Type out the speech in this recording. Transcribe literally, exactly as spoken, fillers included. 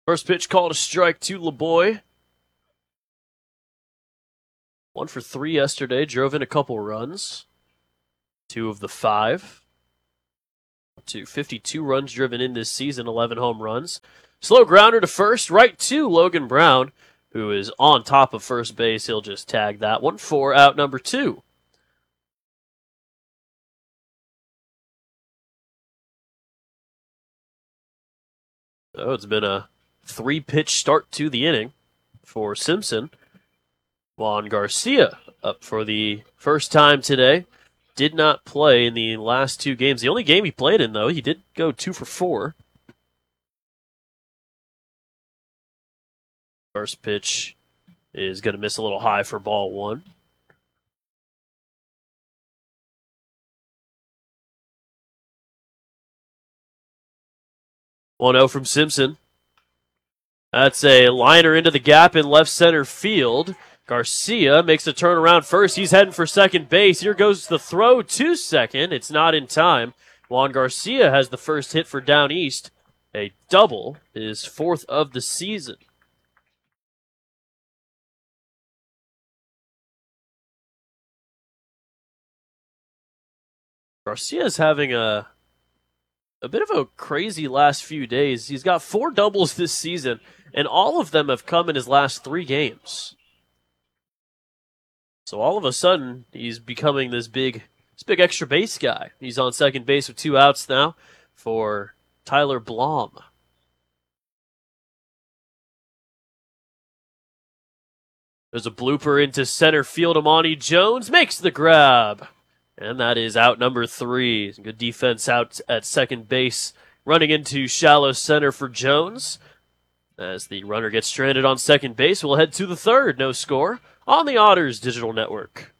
First pitch called a strike to LeBoy. One for three yesterday, drove in a couple runs. Two of the five. To fifty-two runs driven in this season, eleven home runs. Slow grounder to first, right to Logan Brown, who is on top of first base. He'll just tag that one for out number two. So it's been a three-pitch start to the inning for Simpson. Juan Garcia up for the first time today. Did not play in the last two games. The only game he played in, though, he did go two for four. First pitch is going to miss a little high for ball one. one oh from Simpson. That's a liner into the gap in left center field. Garcia makes a turnaround first. He's heading for second base. Here goes the throw to second. It's not in time. Juan Garcia has the first hit for Down East. A double, his fourth of the season. Garcia's having a a bit of a crazy last few days. He's got four doubles this season, and all of them have come in his last three games. So all of a sudden, he's becoming this big, this big extra base guy. He's on second base with two outs now for Tyler Blom. There's a blooper into center field. Amani Jones makes the grab. And that is out number three. Good defense out at second base. Running into shallow center for Jones. As the runner gets stranded on second base, we'll head to the third. No score on the Otters Digital Network.